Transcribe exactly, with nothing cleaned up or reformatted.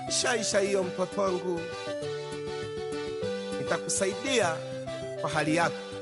Shaisha hiyo mtoto wangu, nitakusaidia kwa hali yako.